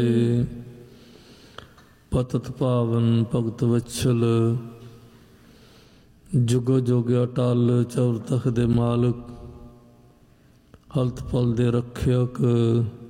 ਪਤਿਤ ਪਾਵਨ ਭਗਤ ਵਛਲ, ਜੁਗੋ ਜੁਗ ਅਟਲ ਚੌਰ ਤਖ ਦੇ ਮਾਲਕ, ਹਲਤ ਪਲ ਦੇ ਰੱਖਿਅਕ,